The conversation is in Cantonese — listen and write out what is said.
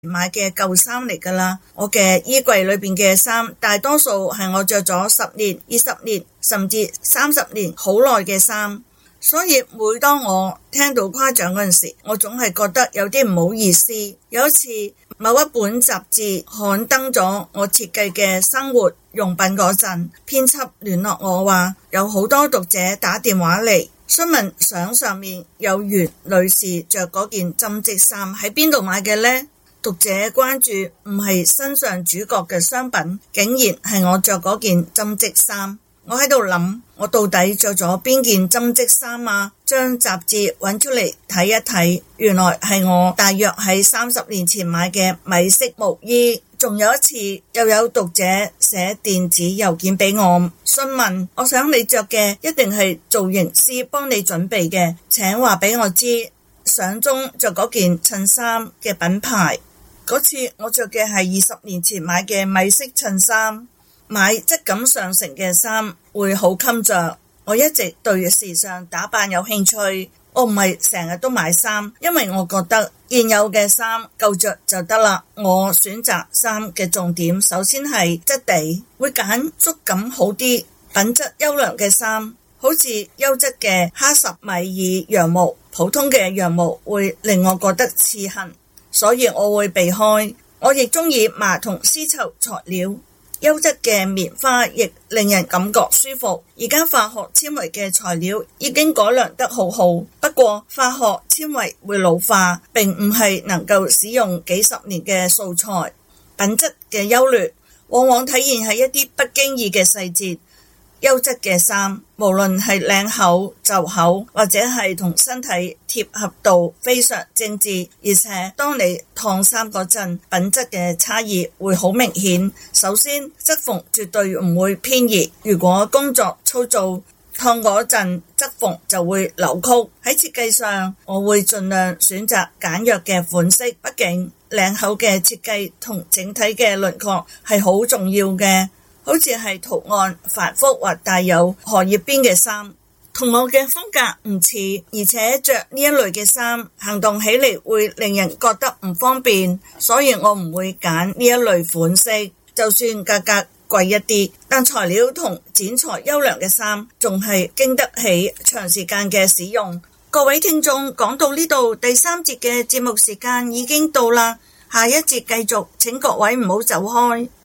買嘅舊衫嚟㗎啦。我嘅衣櫃裏邊嘅衫大多數係我着咗10年、20年甚至30年好耐嘅衫，所以每當我聽到誇獎嗰陣時，我總係覺得有啲唔好意思。有一次某一本雜誌刊登咗我設計嘅生活用品嗰陣，編輯聯絡我話有好多讀者打電話嚟詢問相上面有袁女士着嗰件針織衫喺邊度買嘅呢？讀者關注唔係身上主角嘅商品，竟然係我着嗰件針織衫。我喺度諗，我到底着咗邊件針織衫啊？將雜誌揾出嚟睇一睇，原來係我大約喺30年前買嘅米色毛衣。仲有一次，又有讀者寫電子郵件俾我，詢問我想你着嘅一定係造型師幫你準備嘅，請話俾我知相中着嗰件襯衫嘅品牌。嗰次我着嘅係20年前買嘅米色襯衫。買質感上乘嘅衫會好襟着。我一直對時尚打扮有興趣，我唔係成日都買衫，因為我覺得現有嘅衫夠着就得啦。我選擇衫嘅重點首先係質地，會揀觸感好啲、品質優良嘅衫，好似優質嘅哈什米爾羊毛，普通嘅羊毛會令我覺得刺痕，所以我會避開。我亦中意麻同絲綢材料。優質嘅棉花亦令人感覺舒服。而家化學纖維嘅材料已經改良得好好，不過化學纖維會老化，並唔係能夠使用幾十年嘅素材。品質嘅優劣往往體現喺一啲不經意嘅細節。優質嘅衫，無論係領口、袖口或者係同身體貼合度非常精緻，而且當你燙衫嗰陣，品質嘅差異會好明顯。首先，側縫絕對唔會偏移，如果工作粗糙，燙嗰陣側縫就會扭曲。喺設計上，我會盡量選擇簡約嘅款式，畢竟領口嘅設計同整體嘅輪廓係好重要嘅。好似係圖案繁複或帶有荷葉邊嘅衫，同我嘅風格唔似，而且着呢一類嘅衫行動起嚟會令人覺得唔方便，所以我唔會揀呢一類款式。就算價格貴一啲，但材料同剪裁優良嘅衫仲係經得起長時間嘅使用。各位聽眾，講到呢度，第3節嘅節目時間已經到啦，下一節繼續，請各位唔好走開。